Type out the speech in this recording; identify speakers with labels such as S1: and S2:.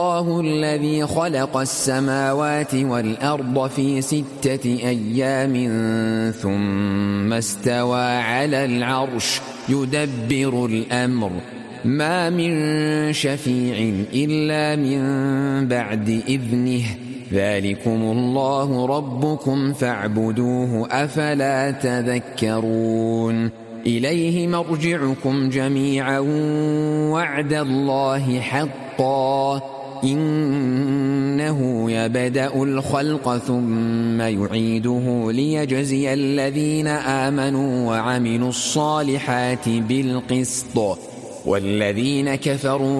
S1: الله الذي خلق السماوات والأرض في 6 أيام ثم استوى على العرش يدبر الأمر ما من شفيع إلا من بعد إذنه ذلكم الله ربكم فاعبدوه أفلا تذكرون إليه مرجعكم جميعا وعد الله حقا إنه يبدأ الخلق ثم يعيده ليجزي الذين آمنوا وعملوا الصالحات بالقسط والذين كفروا